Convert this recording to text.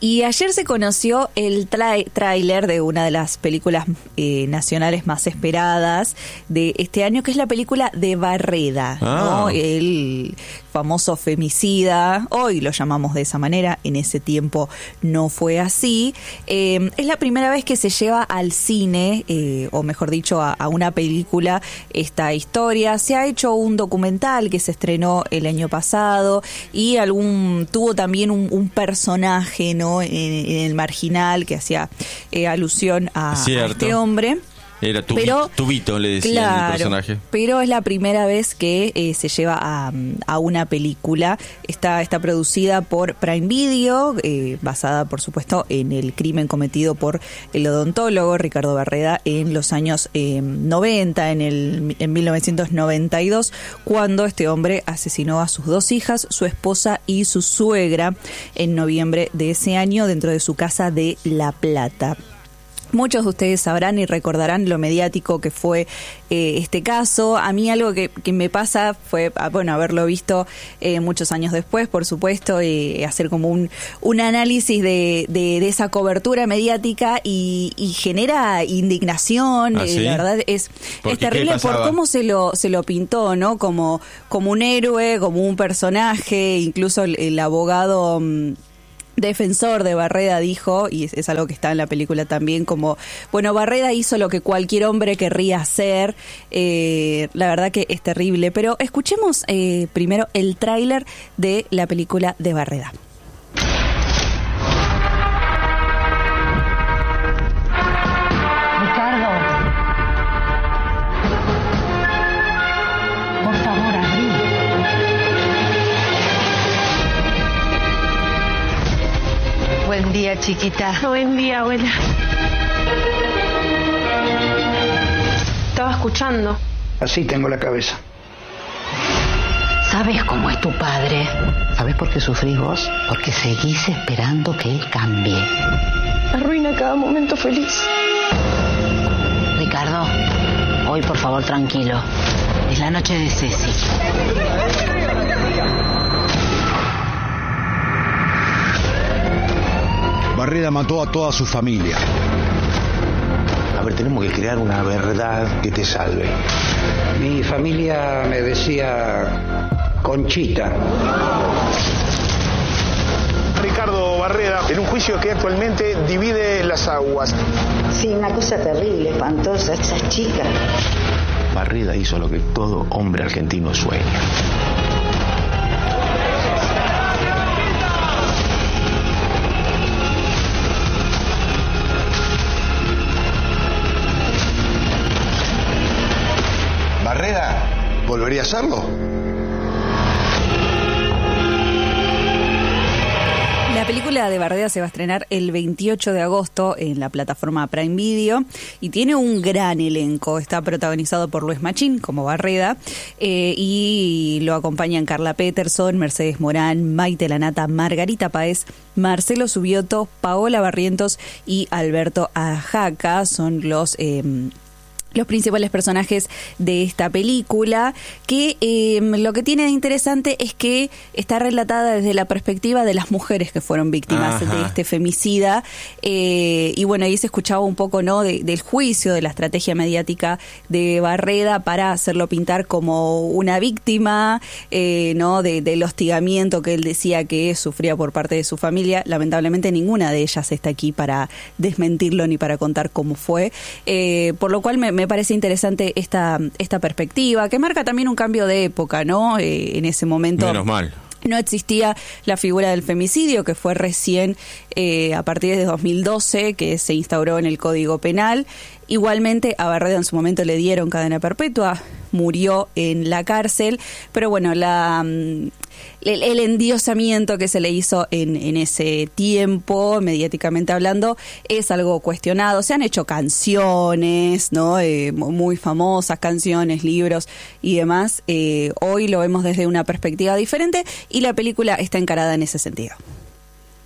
Y ayer se conoció el tráiler de una de las películas nacionales más esperadas de este año, que es la película de Barreda, ¿no? El famoso femicida, hoy lo llamamos de esa manera, en ese tiempo no fue así. Es la primera vez que se lleva al cine, o mejor dicho, a una película esta historia. Se ha hecho un documental que se estrenó el año pasado y tuvo también un personaje, ¿no? En el Marginal, que hacía alusión a este hombre. Era Tubito, le decían el personaje. Pero es la primera vez que se lleva a una película. Está producida por Prime Video, basada, por supuesto, en el crimen cometido por el odontólogo Ricardo Barreda en los años 90, en 1992, cuando este hombre asesinó a sus 2 hijas, su esposa y su suegra, en noviembre de ese año, dentro de su casa de La Plata. Muchos de ustedes sabrán y recordarán lo mediático que fue este caso. A mí algo que me pasa fue, haberlo visto muchos años después, por supuesto, hacer como un análisis de esa cobertura mediática y genera indignación. ¿Ah, sí? La verdad es terrible por cómo se lo pintó, ¿no? Como un héroe, como un personaje, incluso el abogado defensor de Barreda dijo, y es algo que está en la película también, como, Barreda hizo lo que cualquier hombre querría hacer. La verdad que es terrible, pero escuchemos primero el tráiler de la película de Barreda. Ricardo, por favor, abrí. Buen día, chiquita. Buen día, abuela. Estaba escuchando. Así tengo la cabeza. ¿Sabes cómo es tu padre? ¿Sabes por qué sufrís vos? Porque seguís esperando que él cambie. Arruina cada momento feliz. Ricardo, hoy por favor tranquilo. Es la noche de Ceci. Barreda mató a toda su familia. A ver, tenemos que crear una verdad que te salve. Mi familia me decía Conchita. Ricardo Barreda, en un juicio que actualmente divide las aguas. Sí, una cosa terrible, espantosa, esa chica. Barreda hizo lo que todo hombre argentino sueña. ¿Barreda volvería a hacerlo? La película de Barreda se va a estrenar el 28 de agosto en la plataforma Prime Video y tiene un gran elenco. Está protagonizado por Luis Machín como Barreda y lo acompañan Carla Peterson, Mercedes Morán, Maite Lanata, Margarita Páez, Marcelo Subioto, Paola Barrientos y Alberto Ajaca. Son los principales personajes de esta película, que lo que tiene de interesante es que está relatada desde la perspectiva de las mujeres que fueron víctimas de este femicida, y ahí se escuchaba un poco, ¿no?, del juicio, de la estrategia mediática de Barreda para hacerlo pintar como una víctima, ¿no?, del hostigamiento que él decía que sufría por parte de su familia. Lamentablemente ninguna de ellas está aquí para desmentirlo ni para contar cómo fue, por lo cual me parece interesante esta perspectiva, que marca también un cambio de época, ¿no? En ese momento. Menos mal. No existía la figura del femicidio, que fue recién a partir de 2012 que se instauró en el Código Penal. Igualmente a Barreda en su momento le dieron cadena perpetua, murió en la cárcel, pero el endiosamiento que se le hizo en ese tiempo, mediáticamente hablando, es algo cuestionado. Se han hecho canciones, ¿no?, muy famosas, canciones, libros y demás. Hoy lo vemos desde una perspectiva diferente y la película está encarada en ese sentido.